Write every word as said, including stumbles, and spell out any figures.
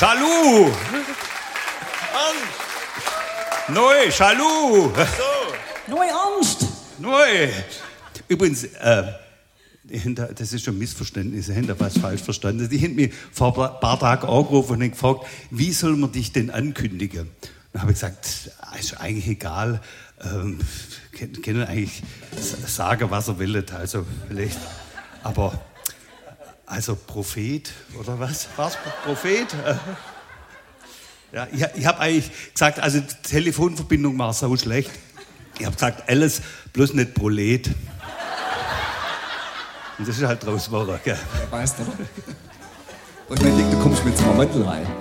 Jaloux. Neu, Jaloux. So. Neu Angst. Neu. Übrigens, äh, das ist schon ein Missverständnis, Sie haben da was falsch verstanden. Die haben mich vor ein paar Tagen angerufen und haben gefragt, wie soll man dich denn ankündigen? Dann habe ich gesagt, ist eigentlich egal, ähm, können eigentlich sagen, was er will, also vielleicht, aber, also Prophet, oder was? Was, Prophet? Ja, ich, ich habe eigentlich gesagt, also die Telefonverbindung war so schlecht. Ich habe gesagt, alles, bloß nicht Prolet. Und das ist halt draus geworden, gell? Weißt du. Und wenn ich denke, du kommst mit zum Mantel rein.